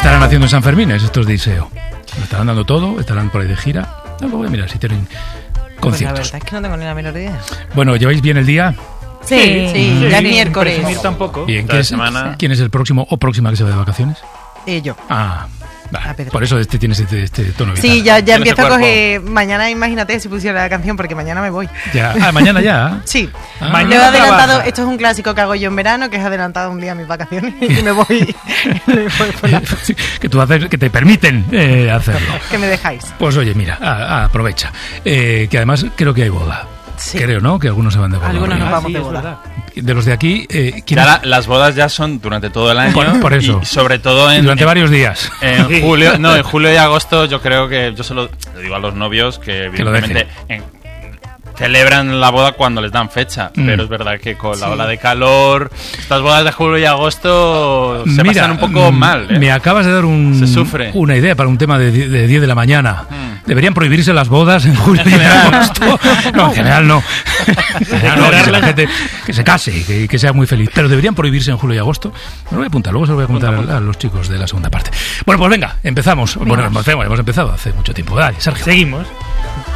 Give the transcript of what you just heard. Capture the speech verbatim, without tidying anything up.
estarán haciendo en San Fermín estos de I S E O? ¿Lo estarán dando todo? ¿Estarán por ahí de gira? No, lo voy a mirar si tienen conciertos. Pues la verdad es que no tengo ni la menor idea. Bueno, ¿lleváis bien el día? Sí, sí, sí, sí, ya es miércoles. Tampoco. Bien, ¿quién es, ¿quién es el próximo o próxima que se va de vacaciones? Y yo. Ah, vale. Por eso este tienes este, este tono vital. Sí, ya, ya empiezo a coger. Mañana, imagínate si pusiera la canción, porque mañana me voy. Ya. Ah, mañana ya. Sí. Ah. Mañana he adelantado. Trabaja. Esto es un clásico que hago yo en verano, que es adelantado un día mis vacaciones y me voy. me voy por la... que tú haces, que te permiten eh, hacerlo. Que me dejáis. Pues oye, mira, a, a, aprovecha. Eh, que además creo que hay boda. Sí. Creo, ¿no? Que algunos se van de boda. Algunos nos ah, vamos sí, de boda. De los de aquí... Eh, ya la, las bodas ya son durante todo el año. Por, por eso. Y sobre todo en... Durante en, varios días. En julio, no, en julio y agosto yo creo que... Yo se lo, lo digo a los novios que evidentemente... Que celebran la boda cuando les dan fecha, mm. pero es verdad que con la sí. ola de calor, estas bodas de julio y agosto se Mira, pasan un poco m- mal. ¿eh? Me acabas de dar un, se sufre. una idea para un tema de, de diez de la mañana. Mm. ¿Deberían prohibirse las bodas en julio y agosto? No, en general no. En general no, que la gente que se case y que, que sea muy feliz. Pero deberían prohibirse en julio y agosto. Me lo voy a apuntar, luego se lo voy a apuntar a, a los chicos de la segunda parte. Bueno, pues venga, empezamos. Venga. Bueno, hemos empezado hace mucho tiempo. Dale, Sergio. Seguimos.